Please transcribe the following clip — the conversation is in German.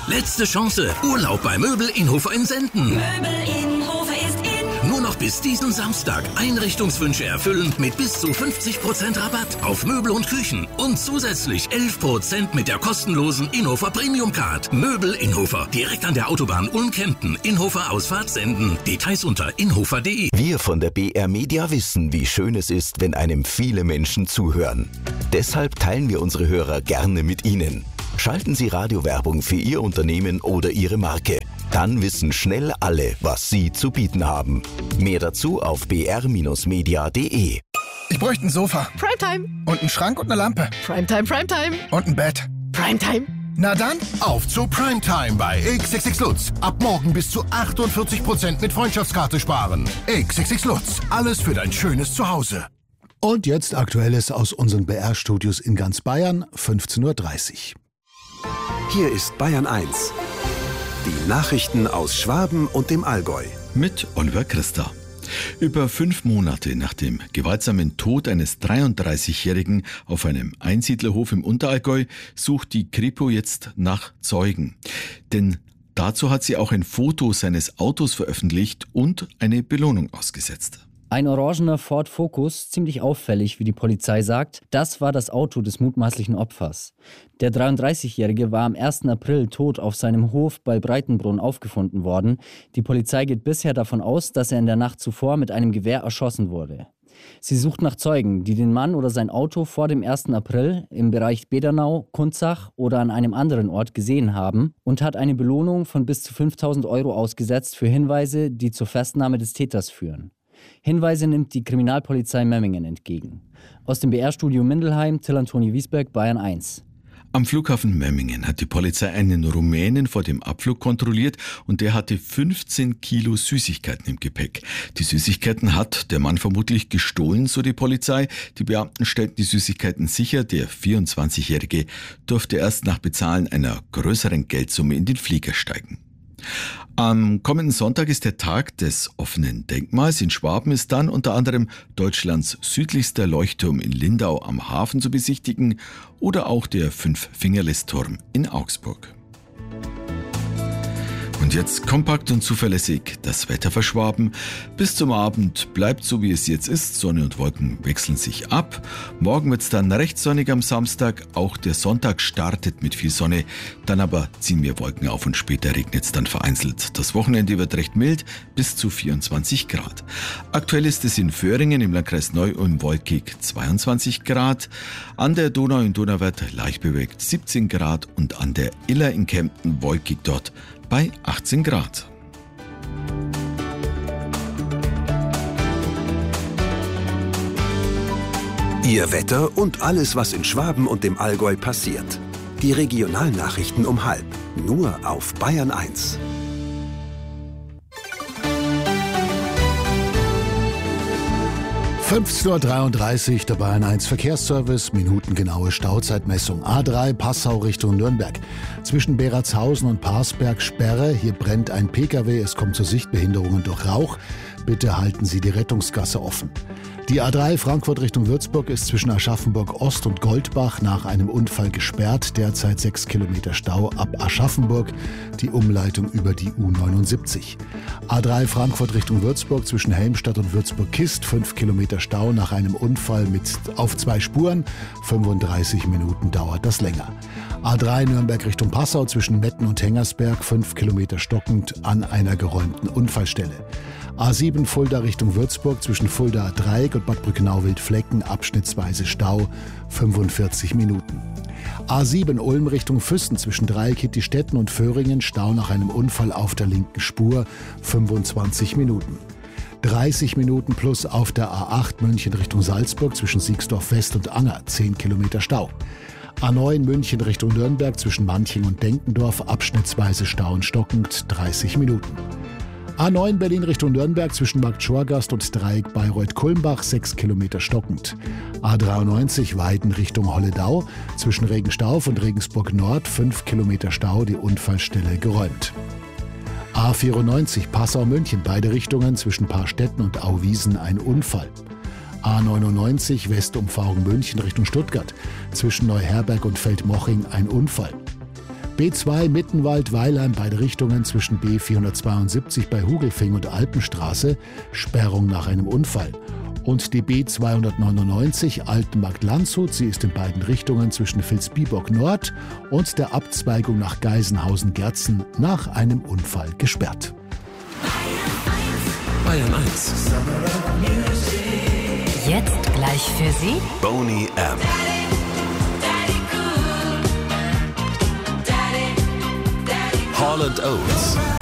Letzte Chance. Urlaub bei Möbel Inhofer in Senden. Möbel Inhofer ist in. Nur noch bis diesen Samstag. Einrichtungswünsche erfüllen mit bis zu 50% Rabatt auf Möbel und Küchen. Und zusätzlich 11% mit der kostenlosen Inhofer Premium Card. Möbel Inhofer. Direkt an der Autobahn Ulm-Kempten. Inhofer Ausfahrt Senden. Details unter inhofer.de. Wir von der BR Media wissen, wie schön es ist, wenn einem viele Menschen zuhören. Deshalb teilen wir unsere Hörer gerne mit Ihnen. Schalten Sie Radiowerbung für Ihr Unternehmen oder Ihre Marke. Dann wissen schnell alle, was Sie zu bieten haben. Mehr dazu auf br-media.de. Ich bräuchte ein Sofa. Primetime. Und einen Schrank und eine Lampe. Primetime, Primetime. Und ein Bett. Primetime. Na dann, auf zu Primetime bei XXX Lutz. Ab morgen bis zu 48% mit Freundschaftskarte sparen. XXX Lutz. Alles für dein schönes Zuhause. Und jetzt Aktuelles aus unseren BR-Studios in ganz Bayern, 15:30 Uhr. Hier ist Bayern 1. Die Nachrichten aus Schwaben und dem Allgäu. Mit Oliver Christa. Über 5 Monate nach dem gewaltsamen Tod eines 33-Jährigen auf einem Einsiedlerhof im Unterallgäu sucht die Kripo jetzt nach Zeugen. Denn dazu hat sie auch ein Foto seines Autos veröffentlicht und eine Belohnung ausgesetzt. Ein orangener Ford Focus, ziemlich auffällig, wie die Polizei sagt, das war das Auto des mutmaßlichen Opfers. Der 33-Jährige war am 1. April tot auf seinem Hof bei Breitenbrunn aufgefunden worden. Die Polizei geht bisher davon aus, dass er in der Nacht zuvor mit einem Gewehr erschossen wurde. Sie sucht nach Zeugen, die den Mann oder sein Auto vor dem 1. April im Bereich Bedernau, Kunzach oder an einem anderen Ort gesehen haben und hat eine Belohnung von bis zu 5.000 € ausgesetzt für Hinweise, die zur Festnahme des Täters führen. Hinweise nimmt die Kriminalpolizei Memmingen entgegen. Aus dem BR-Studio Mindelheim, Till Antoni Wiesberg, Bayern 1. Am Flughafen Memmingen hat die Polizei einen Rumänen vor dem Abflug kontrolliert und der hatte 15 Kilo Süßigkeiten im Gepäck. Die Süßigkeiten hat der Mann vermutlich gestohlen, so die Polizei. Die Beamten stellten die Süßigkeiten sicher. Der 24-Jährige durfte erst nach Bezahlen einer größeren Geldsumme in den Flieger steigen. Am kommenden Sonntag ist der Tag des offenen Denkmals. In Schwaben ist dann unter anderem Deutschlands südlichster Leuchtturm in Lindau am Hafen zu besichtigen oder auch der Fünf-Fingerlis-Turm in Augsburg. Und jetzt kompakt und zuverlässig das Wetter für Schwaben. Bis zum Abend bleibt so, wie es jetzt ist. Sonne und Wolken wechseln sich ab. Morgen wird es dann recht sonnig am Samstag. Auch der Sonntag startet mit viel Sonne. Dann aber ziehen mehr Wolken auf und später regnet es dann vereinzelt. Das Wochenende wird recht mild, bis zu 24 Grad. Aktuell ist es in Föhringen im Landkreis Neu-Ulm wolkig 22 Grad. An der Donau in Donauwörth leicht bewölkt 17 Grad und an der Iller in Kempten wolkig dort bei 18 Grad. Ihr Wetter und alles, was in Schwaben und dem Allgäu passiert. Die Regionalnachrichten um 12:30, nur auf Bayern 1. (15:33 Uhr), der Bayern 1 Verkehrsservice, minutengenaue Stauzeitmessung. A3 Passau Richtung Nürnberg. Zwischen Beratshausen und Parsberg Sperre. Hier brennt ein Pkw, es kommt zu Sichtbehinderungen durch Rauch. Bitte halten Sie die Rettungsgasse offen. Die A3 Frankfurt Richtung Würzburg ist zwischen Aschaffenburg Ost und Goldbach nach einem Unfall gesperrt. Derzeit 6 Kilometer Stau ab Aschaffenburg. Die Umleitung über die U79. A3 Frankfurt Richtung Würzburg zwischen Helmstadt und Würzburg-Kist. 5 Kilometer Stau nach einem Unfall auf 2 Spuren. 35 Minuten dauert das länger. A3 Nürnberg Richtung Passau zwischen Metten und Hengersberg. 5 Kilometer stockend an einer geräumten Unfallstelle. A7 Fulda Richtung Würzburg zwischen Fulda Dreieck und Bad Brückenau-Wildflecken abschnittsweise Stau 45 Minuten. A7 Ulm Richtung Füssen zwischen Dreieck-Hittistetten und Föhringen Stau nach einem Unfall auf der linken Spur 25 Minuten. 30 Minuten plus auf der A8 München Richtung Salzburg zwischen Siegsdorf West und Anger 10 Kilometer Stau. A9 München Richtung Nürnberg zwischen Manching und Denkendorf abschnittsweise Stau und stockend 30 Minuten. A9 Berlin Richtung Nürnberg zwischen Markt Schorgast und Dreieck Bayreuth-Kulmbach 6 Kilometer stockend. A93 Weiden Richtung Holledau zwischen Regenstauf und Regensburg Nord 5 Kilometer Stau, die Unfallstelle geräumt. A94 Passau-München beide Richtungen zwischen Paarstetten und Auwiesen ein Unfall. A99 Westumfahrung München Richtung Stuttgart zwischen Neuherberg und Feldmoching ein Unfall. B2 Mittenwald-Weilheim, beide Richtungen zwischen B472 bei Hugelfing und Alpenstraße, Sperrung nach einem Unfall. Und die B299 Altenmarkt-Landshut, sie ist in beiden Richtungen zwischen Vilsbiburg Nord und der Abzweigung nach Geisenhausen-Gerzen nach einem Unfall gesperrt. Bayern 1. Jetzt gleich für Sie Boney M. Hall & Oates.